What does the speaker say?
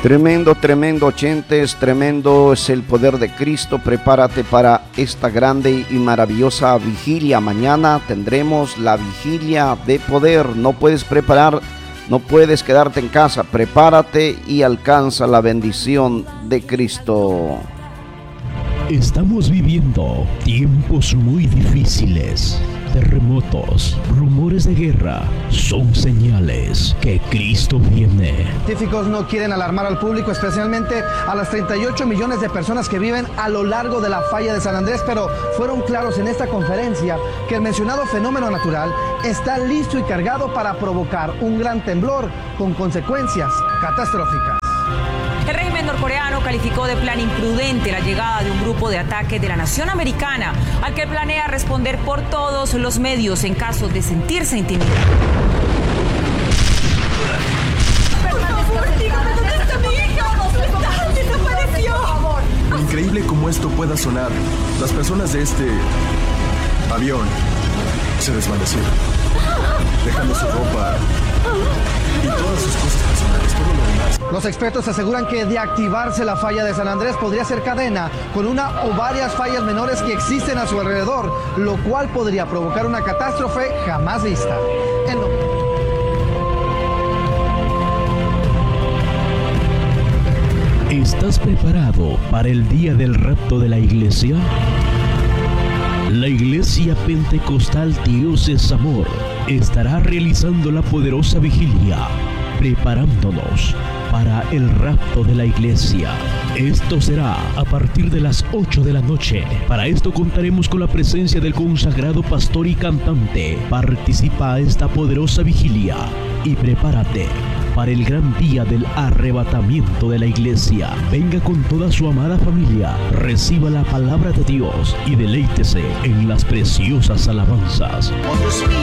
Tremendo, Chentes, tremendo es el poder de Cristo. Prepárate para esta grande y maravillosa vigilia. Mañana tendremos la vigilia de poder. No puedes quedarte en casa. Prepárate y alcanza la bendición de Cristo. Estamos viviendo tiempos muy difíciles. Terremotos, rumores de guerra, son señales que Cristo viene. Científicos no quieren alarmar al público, especialmente a las 38 millones de personas que viven a lo largo de la falla de San Andrés, pero fueron claros en esta conferencia que el mencionado fenómeno natural está listo y cargado para provocar un gran temblor con consecuencias catastróficas. El régimen norcoreano calificó de plan imprudente la llegada de un grupo de ataque de la nación americana, al que planea responder por todos los medios en caso de sentirse intimidado. Por favor, dígame dónde está mi hija. Desapareció. Increíble cómo esto pueda sonar. Las personas de este avión se desvanecieron, dejando su ropa y todas sus cosas personales, todo lo demás. Los expertos aseguran que de activarse la falla de San Andrés podría ser cadena con una o varias fallas menores que existen a su alrededor, lo cual podría provocar una catástrofe jamás vista. ¿Estás preparado para el día del rapto de la iglesia? La Iglesia Pentecostal Dios es Amor estará realizando la poderosa vigilia, preparándonos para el rapto de la iglesia. Esto será a partir de las 8 de la noche. Para esto contaremos con la presencia del consagrado pastor y cantante. Participa a esta poderosa vigilia y prepárate para el gran día del arrebatamiento de la iglesia. Venga con toda su amada familia, reciba la palabra de Dios y deleítese en las preciosas alabanzas. Oh Dios mío,